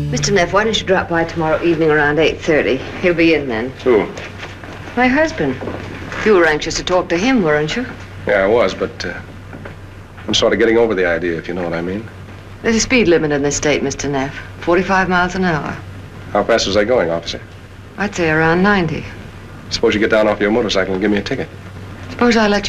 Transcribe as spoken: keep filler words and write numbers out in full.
Mister Neff, why don't you drop by tomorrow evening around eight thirty? He'll be in then. Who? My husband. You were anxious to talk to him, weren't you? Yeah, I was, but uh, I'm sort of getting over the idea, if you know what I mean. There's a speed limit in this state, Mister Neff. forty-five miles an hour. How fast was I going, officer? I'd say around ninety. Suppose you get down off your motorcycle and give me a ticket. Suppose I let you